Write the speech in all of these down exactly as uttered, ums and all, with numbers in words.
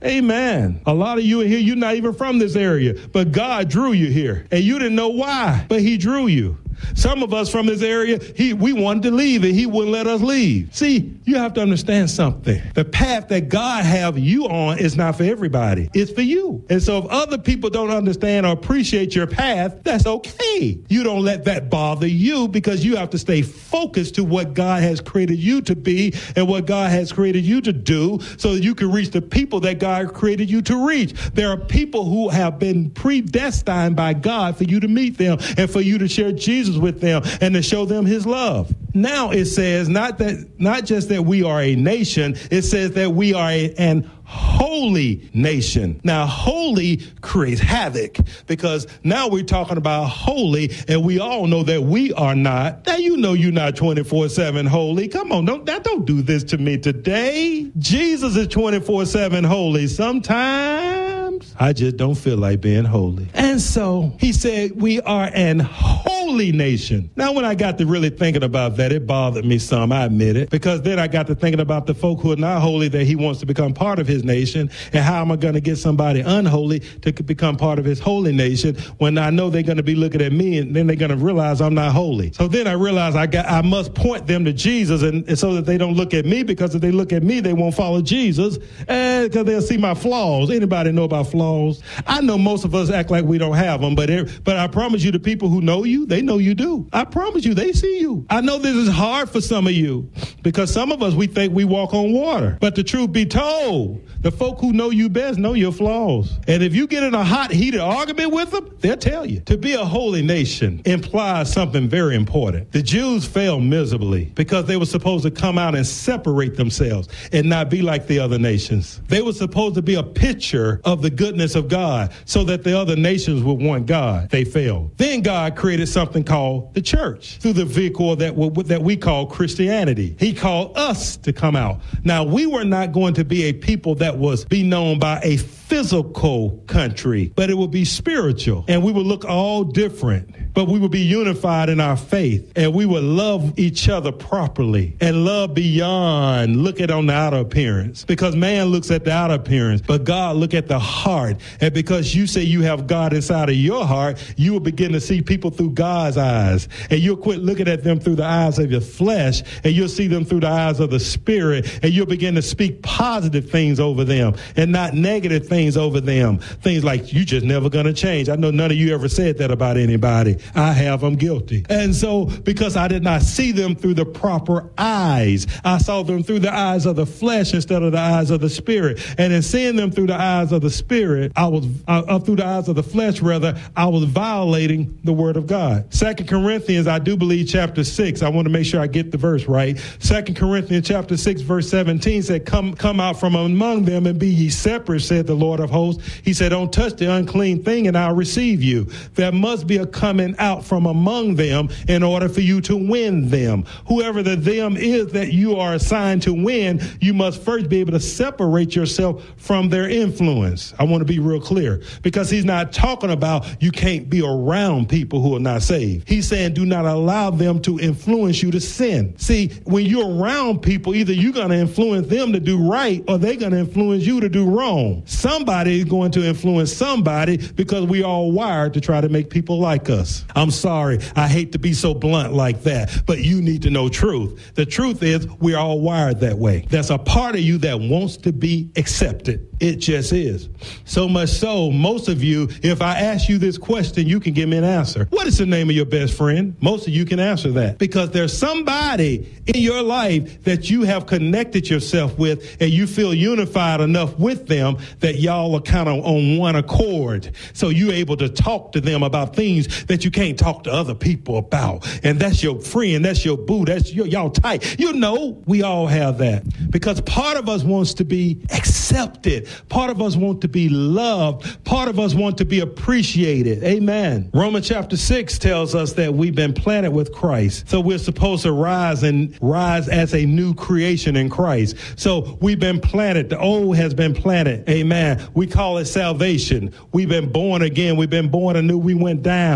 Amen. A lot of you in here, you're not even from this area, but God drew you here and you didn't know why, but he drew you. Some of us from this area, he, we wanted to leave and he wouldn't let us leave. See, you have to understand something. The path that God have you on is not for everybody. It's for you. And so if other people don't understand or appreciate your path, that's okay. You don't let that bother you because you have to stay focused to what God has created you to be and what God has created you to do so that you can reach the people that God created you to reach. There are people who have been predestined by God for you to meet them and for you to share Jesus with them and to show them his love. Now it says not that, not just that we are a nation, it says that we are a, an holy nation. Now, holy creates havoc because now we're talking about holy and we all know that we are not. Now, you know you're not twenty-four seven holy. Come on, don't, don't do this to me today. Jesus is twenty-four seven holy. Sometimes I just don't feel like being holy. And so he said we are an holy nation. Now, when I got to really thinking about that, it bothered me some, I admit it, because then I got to thinking about the folk who are not holy that he wants to become part of his nation, and how am I going to get somebody unholy to become part of his holy nation when I know they're going to be looking at me and then they're going to realize I'm not holy. So then I realized I got I must point them to Jesus, and, and so that they don't look at me, because if they look at me, they won't follow Jesus, and because they'll see my flaws. Anybody know about flaws? I know most of us act like we don't have them, but it, but I promise you, the people who know you, they know you do. I promise you, they see you. I know this is hard for some of you because some of us, we think we walk on water, but the truth be told, the folk who know you best know your flaws. And if you get in a hot, heated argument with them, they'll tell you. To be a holy nation implies something very important. The Jews failed miserably because they were supposed to come out and separate themselves and not be like the other nations. They were supposed to be a picture of the goodness of God so that the other nations would want God. They failed. Then God created something called the church through the vehicle that, that we call Christianity. He called us to come out. Now, we were not going to be a people that was be known by a physical country, but it would be spiritual, and we would look all different, but we would be unified in our faith, and we would love each other properly and love beyond looking on the outer appearance, because man looks at the outer appearance, but God look at the heart. And because you say you have God inside of your heart, you will begin to see people through God's eyes, and you'll quit looking at them through the eyes of your flesh, and you'll see them through the eyes of the spirit, and you'll begin to speak positive things over them and not negative things over them. Things like, you just never gonna change. I know none of you ever said that about anybody. I have. I'm guilty. And so because I did not see them through the proper eyes, I saw them through the eyes of the flesh instead of the eyes of the spirit. And in seeing them through the eyes of the spirit, I was uh, through the eyes of the flesh, rather, I was violating the word of God. Second Corinthians, I do believe chapter six. I want to make sure I get the verse right. Second Corinthians chapter six, verse seventeen said, come, come out from among them and be ye separate, said the Lord of hosts. He said, don't touch the unclean thing and I'll receive you. There must be a coming out from among them in order for you to win them. Whoever the them is that you are assigned to win, you must first be able to separate yourself from their influence. I want to be real clear, because he's not talking about you can't be around people who are not saved. He's saying do not allow them to influence you to sin. See, when you're around people, either you're going to influence them to do right or they're going to influence you to do wrong. Somebody is going to influence somebody, because we all wired to try to make people like us. I'm sorry, I hate to be so blunt like that, but you need to know truth. The truth is we're all wired that way. There's a part of you that wants to be accepted. It just is. So much so, most of you, if I ask you this question, you can give me an answer. What is the name of your best friend? Most of you can answer that, because there's somebody in your life that you have connected yourself with, and you feel unified enough with them that y'all are kind of on one accord. So you're able to talk to them about things that you can't talk to other people about. And that's your friend, that's your boo, that's your, y'all tight. You know, we all have that, because part of us wants to be accepted. Part of us want to be loved. Part of us want to be appreciated. Amen. Romans chapter six tells us that we've been planted with Christ. So we're supposed to rise and rise as a new creation in Christ. So we've been planted. The old has been planted. Amen. We call it salvation. We've been born again. We've been born anew. We went down. Now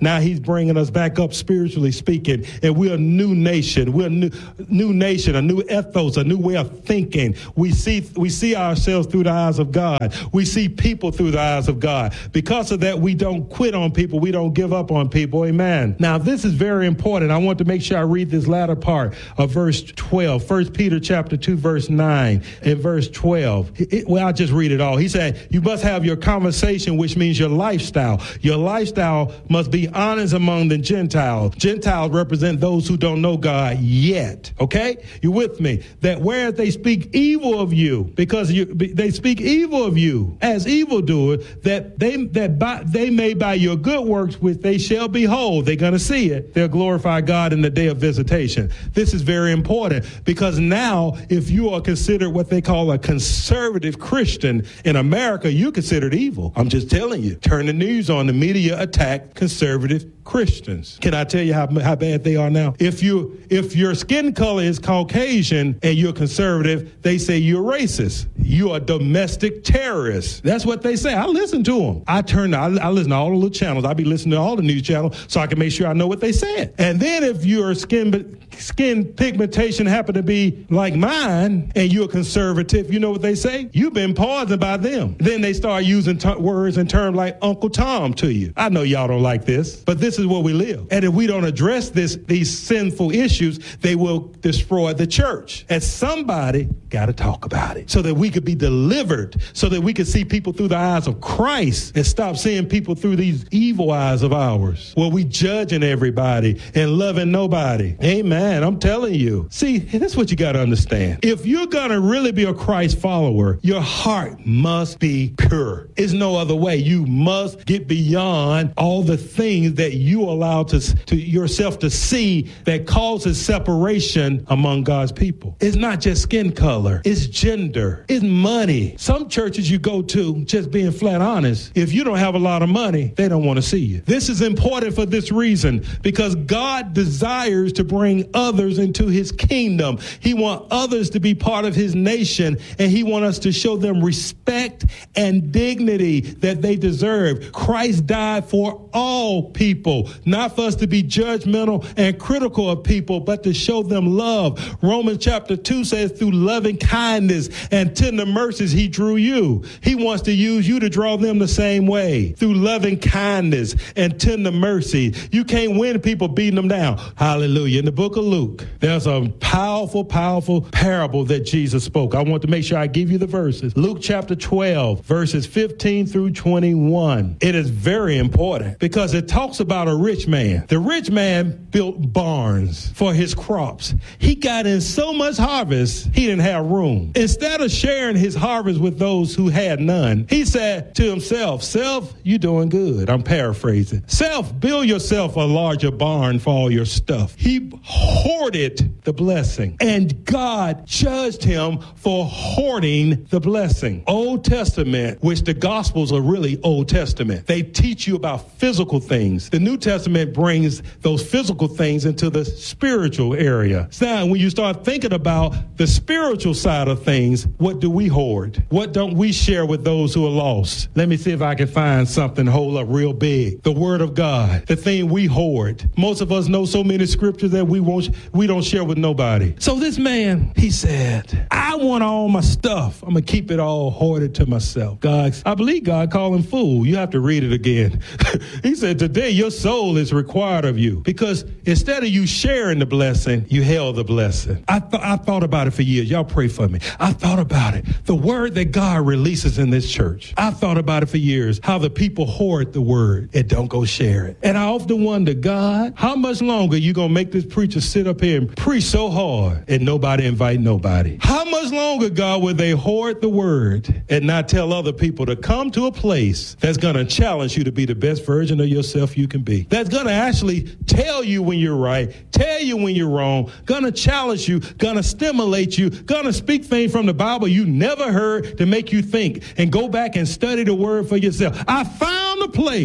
now he's bringing us back up spiritually speaking, and we're a new nation. We're a new, new nation, a new ethos, a new way of thinking. We see, we see ourselves through the eyes of God. We see people through the eyes of God. Because of that, we don't quit on people. We don't give up on people. Amen. Now, this is very important. I want to make sure I read this latter part of verse twelve. First Peter chapter two, verse nine and verse twelve. It, well, I'll just read it all. He said, you must have your conversation, which means your lifestyle. Your lifestyle must be honest among the Gentiles. Gentiles represent those who don't know God yet. Okay? You with me? That whereas they speak evil of you, because you, they speak evil of you as evildoers, that they that by, they may by your good works, which they shall behold, they're going to see it, they'll glorify God in the day of visitation. This is very important because now if you are considered what they call a conservative Christian in America, you're considered evil. I'm just telling you. Turn the news on. The media attack conservative Christians. Can I tell you how, how bad they are now? If you if your skin color is Caucasian and you're conservative, they say you're racist. You're a domestic terrorist. That's what they say. I listen to them. I turn. I, I listen to all the little channels. I be listening to all the news channels so I can make sure I know what they said. And then if your skin skin pigmentation happen to be like mine and you're a conservative, you know what they say? You've been poisoned by them. Then they start using t- words and terms like Uncle Tom to you. I know y'all don't like this, but this is where we live. And if we don't address this, these sinful issues, they will destroy the church. And somebody got to talk about it so that we could be delivered, so that we could see people through the eyes of Christ and stop seeing people through these evil eyes of ours, where we judging everybody and loving nobody. Amen. I'm telling you. See, that's what you got to understand. If you're going to really be a Christ follower, your heart must be pure. There's no other way. You must get beyond all the things that you allow to, to yourself to see that causes separation among God's people. It's not just skin color. It's gender. It's money. Some churches you go to, just being flat honest, if you don't have a lot of money, they don't want to see you. This is important for this reason, because God desires to bring others into his kingdom. He wants others to be part of his nation, and he wants us to show them respect and dignity that they deserve. Christ died for all people, not for us to be judgmental and critical of people, but to show them love. Romans chapter two says, through loving kindness and tender mercies, he drew you. He wants to use you to draw them the same way, through loving kindness and tender mercy. You can't win people beating them down. Hallelujah. In the book of Luke, there's a powerful, powerful parable that Jesus spoke. I want to make sure I give you the verses. Luke chapter twelve, verses fifteen through twenty-one. It is very important because it talks about a rich man. The rich man built barns for his crops. He got in so much harvest, he didn't have room. Instead of sharing his harvest with those who had none, he said to himself, self, you doing good. I'm paraphrasing. Self, build yourself a larger barn for all your stuff. He hoarded the blessing, and God judged him for hoarding the blessing. Old Testament, which the Gospels are really Old Testament, they teach you about physical things. The New Testament brings those physical things into the spiritual area. So now, when you start thinking about the spiritual side of things, what do we hoard? What don't we share with those who are lost? Let me see if I can find something to hold up real big. The Word of God, the thing we hoard. Most of us know so many scriptures that we won't, we don't share with nobody. So this man, he said, I want all my stuff. I'm going to keep it all hoarded to myself. God, I believe God called him fool. You have to read it again. He said, today your soul is required of you, because instead of you sharing the blessing, you held the blessing. I, th- I thought about it for years. Y'all pray for me. I thought about it. The word that God releases in this church. I thought about it for years, how the people hoard the word and don't go share it. And I often wonder, God, how much longer you going to make this preacher sit up here and preach so hard and nobody invite nobody? How much longer, God, will they hoard the word and not tell other people to come to a place that's going to challenge you to be the best version of yourself you can be? That's going to actually tell you when you're right, tell you when you're wrong, going to challenge you, going to stimulate you, going to speak things from the Bible you never heard to make you think and go back and study the word for yourself. I found a place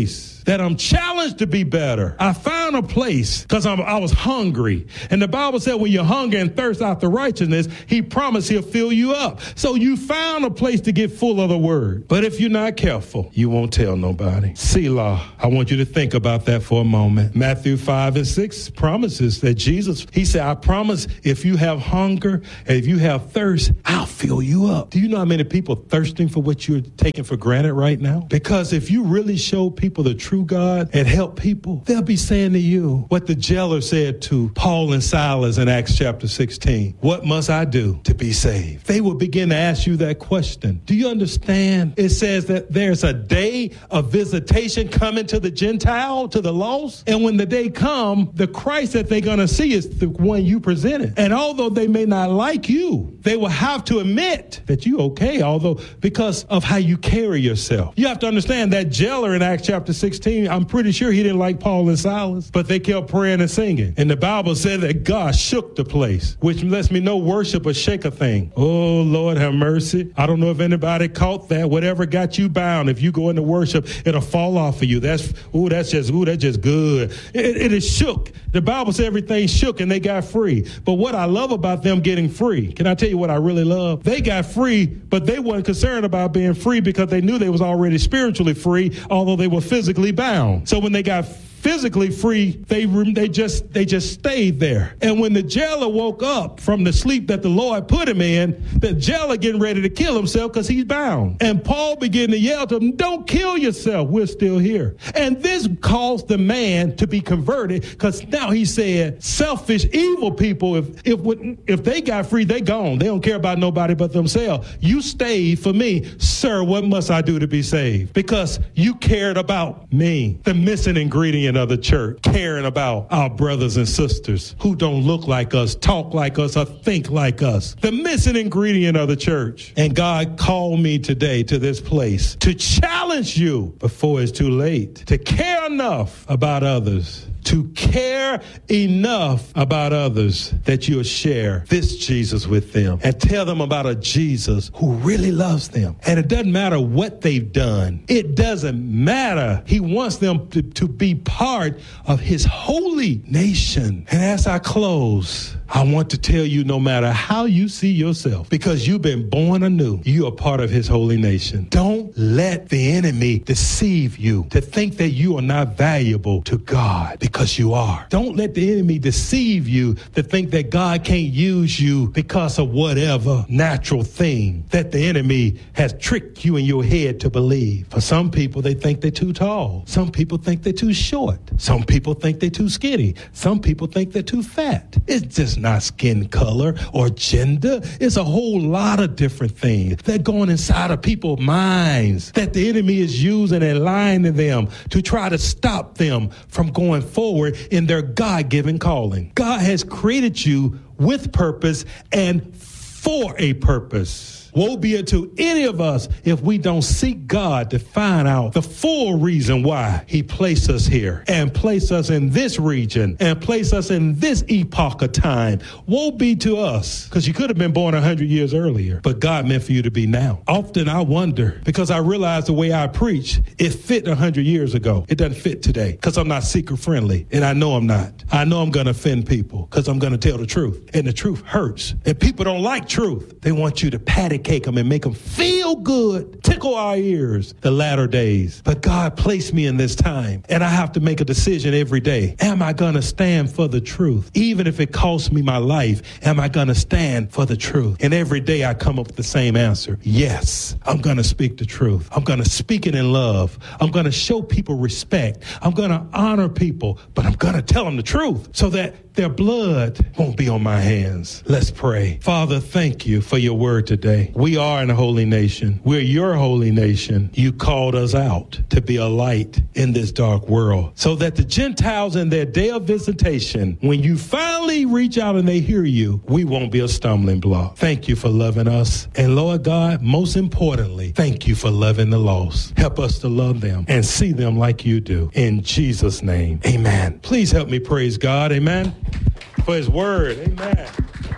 that I'm challenged to be better. I found a place because I was hungry. And the Bible said when you're hungry and thirst after righteousness, he promised he'll fill you up. So you found a place to get full of the word. But if you're not careful, you won't tell nobody. Selah. I want you to think about that for a moment. Matthew five and six promises that Jesus, he said, I promise if you have hunger and if you have thirst, I'll fill you up. Do you know how many people thirsting for what you're taking for granted right now? Because if you really show people the true God and help people, they'll be saying to you what the jailer said to Paul and Silas in Acts chapter sixteen. What must I do to be saved? They will begin to ask you that question. Do you understand? It says that there's a day of visitation coming to the Gentile, to the lost. And when the day comes, the Christ that they're going to see is the one you presented. And although they may not like you, they will have to admit that you okay, although because of how you carry yourself. You have to understand that jailer in Acts chapter sixteen, I'm pretty sure he didn't like Paul and Silas, but they kept praying and singing. And the Bible said that God shook the place, which lets me know worship will shake a thing. Oh, Lord, have mercy. I don't know if anybody caught that. Whatever got you bound, if you go into worship, it'll fall off of you. That's, ooh, that's just, ooh, that's just good. It, it is shook. The Bible said everything shook and they got free. But what I love about them getting free, can I tell you what I really love? They got free, but they weren't concerned about being free because they knew they was already spiritually free, although they were physically bound. So when they got physically free, they they just they just stayed there. And when the jailer woke up from the sleep that the Lord put him in, the jailer getting ready to kill himself because he's bound. And Paul began to yell to him, don't kill yourself. We're still here. And this caused the man to be converted because now he said, selfish, evil people, if if if they got free, they gone. They don't care about nobody but themselves. You stayed for me. Sir, what must I do to be saved? Because you cared about me, the missing ingredient of the church, caring about our brothers and sisters who don't look like us, talk like us, or think like us. The missing ingredient of the church. And God called me today to this place to challenge you before it's too late, to care enough about others, to care enough about others that you'll share this Jesus with them and tell them about a Jesus who really loves them. And it doesn't matter what they've done. It doesn't matter. He wants them to, to be part of his holy nation. And as I close, I want to tell you, no matter how you see yourself, because you've been born anew, you are part of his holy nation. Don't let the enemy deceive you to think that you are not valuable to God, because you are. Don't let the enemy deceive you to think that God can't use you because of whatever natural thing that the enemy has tricked you in your head to believe. For some people, they think they're too tall. Some people think they're too short. Some people think they're too skinny. Some people think they're too fat. It's just not skin color or gender. It's a whole lot of different things that go on inside of people's minds that the enemy is using and lying to them to try to stop them from going forward in their God-given calling. God has created you with purpose and for a purpose. Woe be it to any of us if we don't seek God to find out the full reason why he placed us here and placed us in this region and placed us in this epoch of time. Woe be to us, because you could have been born a hundred years earlier, but God meant for you to be now. Often I wonder, because I realize the way I preach, it fit a hundred years ago. It doesn't fit today because I'm not seeker friendly, and I know I'm not. I know I'm going to offend people because I'm going to tell the truth, and the truth hurts. And people don't like truth. They want you to patty cake them and make them feel good, tickle our ears, the latter days. But God placed me in this time, and I have to make a decision every day. Am I going to stand for the truth? Even if it costs me my life, am I going to stand for the truth? And every day I come up with the same answer. Yes, I'm going to speak the truth. I'm going to speak it in love. I'm going to show people respect. I'm going to honor people, but I'm going to tell them the truth so that their blood won't be on my hands. Let's pray. Father, thank you for your word today. We are in a holy nation. We're your holy nation. You called us out to be a light in this dark world so that the Gentiles in their day of visitation, when you finally reach out and they hear you, we won't be a stumbling block. Thank you for loving us. And Lord God, most importantly, thank you for loving the lost. Help us to love them and see them like you do. In Jesus' name, amen. Please help me praise God. Amen. For his word. Amen.